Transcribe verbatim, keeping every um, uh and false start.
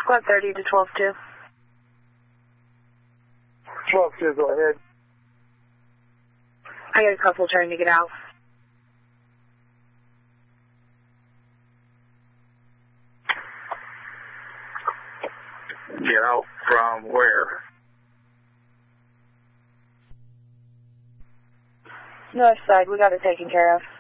Squad thirty to twelve two. twelve two, go ahead. I got a couple trying to get out. Get out from where? North side, we got it taken care of.